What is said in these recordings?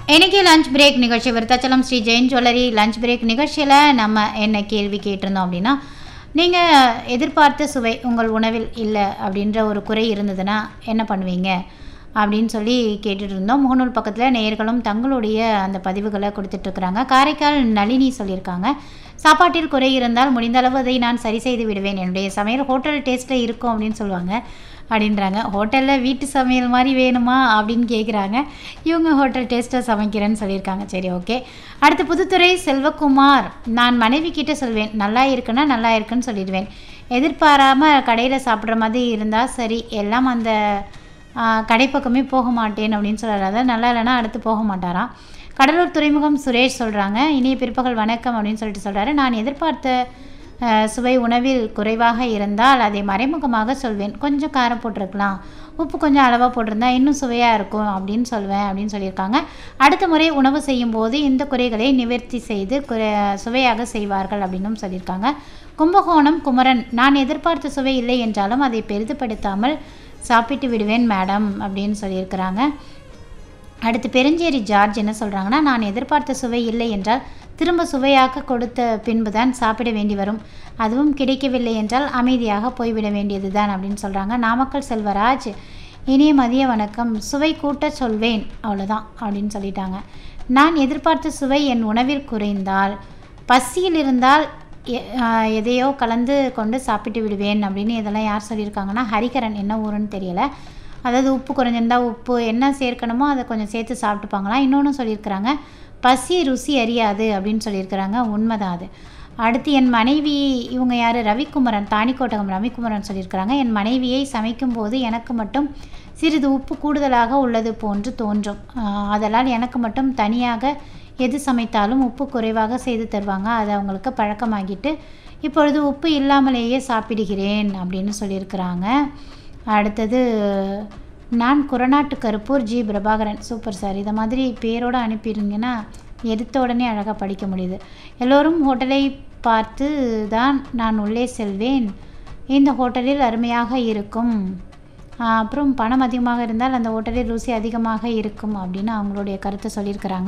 இன்றைக்கி lunch break நிகழ்ச்சி Virudhachalam Sri Jain jewellery lunch break நிகழ்ச்சியில் நம்ம என்ன கேள்வி கேட்டிருந்தோம் அப்படின்னா, நீங்கள் எதிர்பார்த்த சுவை உங்கள் உணவில் இல்லை அப்படின்ற ஒரு குறை இருந்ததுன்னா என்ன பண்ணுவீங்க அப்படின்னு சொல்லி கேட்டுட்டு இருந்தோம். முகநூல் பக்கத்தில் நேயர்களும் தங்களுடைய அந்த பதிவுகளை கொடுத்துட்ருக்குறாங்க. காரைக்கால் நளினி சொல்லியிருக்காங்க, சாப்பாட்டில் குறை இருந்தால் முடிந்த அளவு அதை நான் சரி செய்து விடுவேன். என்னுடைய சமையல் ஹோட்டல் டேஸ்ட்டில் இருக்கும் அப்படின்னு சொல்லுவாங்க அப்படின்றாங்க. ஹோட்டலில் வீட்டு சமையல் மாதிரி வேணுமா அப்படின்னு கேட்குறாங்க. இவங்க ஹோட்டல் டேஸ்ட்டாக சமைக்கிறேன்னு சொல்லியிருக்காங்க. சரி, ஓகே. அடுத்து புதுத்துறை செல்வகுமார், நான் மனைவி கிட்டே சொல்வேன், நல்லா இருக்குன்னா நல்லா இருக்குன்னு சொல்லிடுவேன். எதிர்பாராமல் கடையில் சாப்பிட்ற மாதிரி இருந்தால் சரி, எல்லாம் அந்த கடைப்பக்கமே போக மாட்டேன் அப்படின்னு சொல்கிறார். அதாவது நல்லா இல்லைன்னா அடுத்து போக மாட்டாராம். கடலூர் துறைமுகம் சுரேஷ் சொல்கிறாங்க, இனிய பிற்பகல் வணக்கம் அப்படின்னு சொல்லிட்டு சொல்கிறாரு, நான் எதிர்பார்த்த சுவை உணவில் குறைவாக இருந்தால் அதை மறைமுகமாக சொல்வேன். கொஞ்சம் காரம் போட்டிருக்கலாம், உப்பு கொஞ்சம் அளவாக போட்டிருந்தா இன்னும் சுவையாக இருக்கும் அப்படின்னு சொல்வேன் அப்படின்னு சொல்லியிருக்காங்க. அடுத்த முறை உணவு செய்யும் போது இந்த குறைகளை நிவர்த்தி செய்து சுவையாக செய்வார்கள் அப்படின்னும் சொல்லியிருக்காங்க. கும்பகோணம் குமரன், நான் எதிர்பார்த்த சுவை இல்லை என்றாலும் அதை பெரிதுபடுத்தாமல் சாப்பிட்டு விடுவேன் மேடம் அப்படின்னு சொல்லியிருக்கிறாங்க. அடுத்து பெருஞ்சேரி ஜார்ஜ் என்ன சொல்கிறாங்கன்னா, நான் எதிர்பார்த்த சுவை இல்லை என்றால் திரும்ப சுவையாக கொடுத்த பின்பு தான் சாப்பிட வேண்டி வரும். அதுவும் கிடைக்கவில்லை என்றால் அமைதியாக போய்விட வேண்டியது தான் அப்படின்னு சொல்கிறாங்க. நாமக்கல் செல்வராஜ், இனிய மதிய வணக்கம், சுவை கூட்ட சொல்வேன் அவ்வளோதான் அப்படின்னு சொல்லிட்டாங்க. நான் எதிர்பார்த்த சுவை என் உணவில் குறைந்தால், பசியில் இருந்தால் எதையோ கலந்து கொண்டு சாப்பிட்டு விடுவேன் அப்படின்னு இதெல்லாம் யார் சொல்லியிருக்காங்கன்னா, ஹரிகரன், என்ன ஊருன்னு தெரியலை. அதாவது உப்பு குறைஞ்சிருந்தா உப்பு என்ன சேர்க்கணுமோ அதை கொஞ்சம் சேர்த்து சாப்பிட்டுப்பாங்களாம். இன்னொன்று சொல்லியிருக்கிறாங்க, பசி ருசி அறியாது அப்படின்னு சொல்லியிருக்கிறாங்க. உண்மைதான் அது. அடுத்து என் மனைவி, இவங்க யார், ரவிக்குமரன், தாணிக்கோட்டகம் ரவிக்குமரன் சொல்லியிருக்கிறாங்க, என் மனைவியை சமைக்கும் போது எனக்கு மட்டும் சிறிது உப்பு கூடுதலாக உள்ளது போன்று தோன்றும். அதனால் எனக்கு மட்டும் தனியாக எது சமைத்தாலும் உப்பு குறைவாக செய்து தருவாங்க. அது அவங்களுக்கு பழக்கமாகிட்டு இப்பொழுது உப்பு இல்லாமலேயே சாப்பிடுகிறேன் அப்படின்னு சொல்லியிருக்கிறாங்க. அடுத்தது நான் குரநாட்டு Karuppur G Prabhakaran, super sir, இதை மாதிரி பேரோடு அனுப்பிடுங்கன்னா எடுத்த உடனே அழகாக படிக்க முடியுது. எல்லோரும் ஹோட்டலை பார்த்து தான் நான் உள்ளே செல்வேன், இந்த ஹோட்டலில் அருமையாக இருக்கும், அப்புறம் பணம் அதிகமாக இருந்தால் அந்த ஹோட்டலில் ருசி அதிகமாக இருக்கும் அப்படின்னு அவங்களுடைய கருத்தை சொல்லியிருக்கிறாங்க.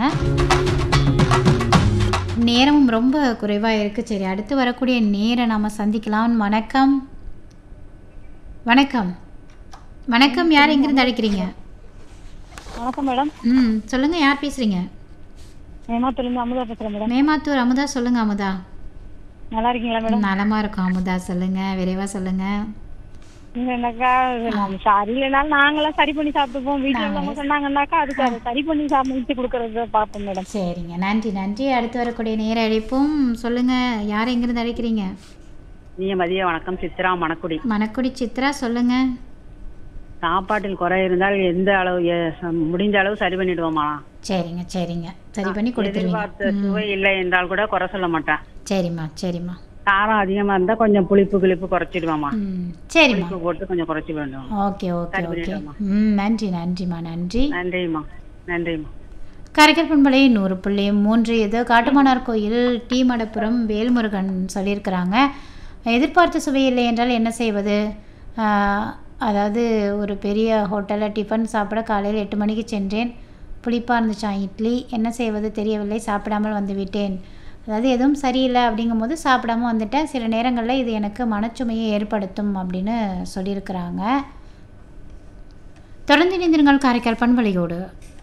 நேரமும் ரொம்ப குறைவாக இருக்குது. சரி, அடுத்து வரக்கூடிய நேரம் நாம் சந்திக்கலாம். வணக்கம். வணக்கம். வணக்கம், யார் எங்கிருந்து அழைக்கிறீங்க? வணக்கம் மேடம். சொல்லுங்கள், யார் பேசுகிறீங்க? மேமாத்தூர்லேருந்து அமுதா பேசுகிறேன் மேடம். மேமாத்தூர் அமுதா, சொல்லுங்கள் அமுதா. நல்லா இருக்கீங்களா மேடம்? நலமாக இருக்கும் அமுதா, சொல்லுங்கள், விரைவாக சொல்லுங்கள். என்னக்கா சரி இல்லைனாலும் நாங்களாம் சரி பண்ணி சாப்பிட்டுப்போம். வீட்டில் உள்ளவங்க சொன்னாங்கன்னாக்கா அதுக்கு அதை சரி பண்ணி சமைச்சு கொடுக்கறத பார்ப்போம் மேடம். சரிங்க, நன்றி நன்றி. அடுத்து வரக்கூடிய நேர அழைப்பும் சொல்லுங்கள், யார் எங்கிருந்து அழைக்கிறீங்க? மதிய வணக்கம், சித்ரா, மணக்குடி. மணக்குடி சித்ரா, சொல்லுங்கள். சாப்பாட்டில் குறை இருந்தால் எந்த அளவு முடிஞ்ச அளவு சரி பண்ணிடுவோமா? சரிங்க சரிங்க, சரி பண்ணி கொடுத்துருவீங்க. எதிர்பார்த்த சுவை இல்லை என்றால் கூட குறை சொல்ல மாட்டேன். சரிம்மா சரிம்மா. காரம் அதிகமா இருந்தா கொஞ்சம் புளிப்பு குறைச்சிடுவாமா? சரிம்மா, போட்டு கொஞ்சம் குறைச்சி வேண்டும். Okay okay okay. நன்றி நன்றிம்மா, நன்றி. நன்றிம்மா, நன்றிம்மா. காரைக்கால் பண்பலை 100.3 ஏதோ காட்டுமன்னார் கோயில் டி மடப்புரம் வேல்முருகன் சொல்லியிருக்கிறாங்க, எதிர்பார்த்த சுவை இல்லை என்றால் என்ன செய்வது? அதாவது ஒரு பெரிய ஹோட்டலில் டிஃபன் சாப்பிட காலையில் 8 மணிக்கு சென்றேன், புளிப்பாக இருந்துச்சான் இட்லி, என்ன செய்வது தெரியவில்லை, சாப்பிடாமல் வந்து விட்டேன். அதாவது எதுவும் சரியில்லை அப்படிங்கும்போது சாப்பிடாமல் வந்துட்டேன். சில நேரங்களில் இது எனக்கு மனச்சுமையை ஏற்படுத்தும் அப்படின்னு சொல்லியிருக்கிறாங்க. தொடர்ந்து இணைந்திருங்கள் காரைக்கால் பண்பலையோடு.